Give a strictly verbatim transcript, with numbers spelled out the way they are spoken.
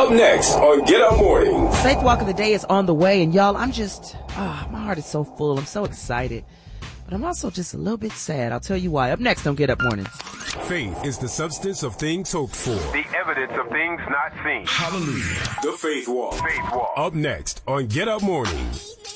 Up next on Get Up Mornings. Faith Walk of the Day is on the way, and y'all, I'm just, ah, my heart is so full. I'm so excited, but I'm also just a little bit sad. I'll tell you why. Up next on Get Up Mornings. Faith is the substance of things hoped for, the evidence of things not seen. Hallelujah. The Faith Walk. Faith Walk. Up next on Get Up Mornings.